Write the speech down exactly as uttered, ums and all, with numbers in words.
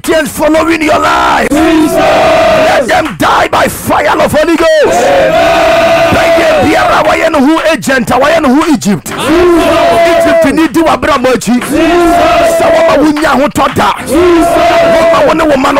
agents following your life, let them die by fire of Holy Ghost. Who agent? Who Egypt? Egypt need to Abramochi. Someone who Yahutoda. Woman, woman.